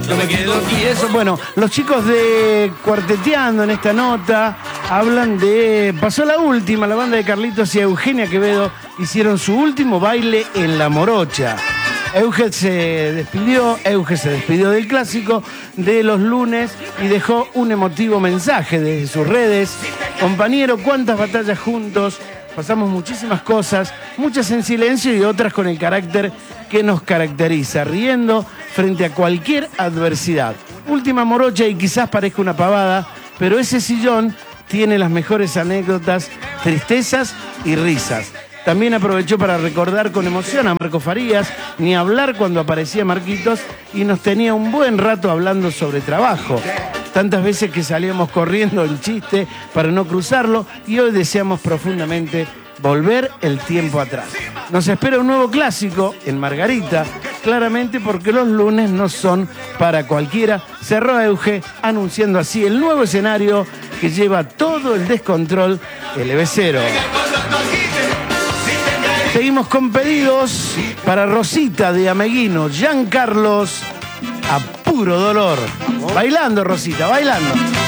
yo me quedo tieso. Bueno, los chicos de Cuarteteando en esta nota hablan de... Pasó la última, la banda de Carlitos y Eugenia Quevedo hicieron su último baile en La Morocha. Euge se despidió del clásico de los lunes y dejó un emotivo mensaje desde sus redes. Compañero, cuántas batallas juntos, pasamos muchísimas cosas, muchas en silencio y otras con el carácter que nos caracteriza, riendo frente a cualquier adversidad. Última morocha y quizás parezca una pavada, pero ese sillón tiene las mejores anécdotas, tristezas y risas. También aprovechó para recordar con emoción a Marco Farías, ni hablar cuando aparecía Marquitos y nos tenía un buen rato hablando sobre trabajo. Tantas veces que salíamos corriendo en chiste para no cruzarlo y hoy deseamos profundamente volver el tiempo atrás. Nos espera un nuevo clásico en Margarita, claramente porque los lunes no son para cualquiera. Cerró Euge anunciando así el nuevo escenario que lleva todo el descontrol, el EB0. Seguimos con pedidos para Rosita de Ameguino, Giancarlos, a puro dolor. Bailando, Rosita, bailando.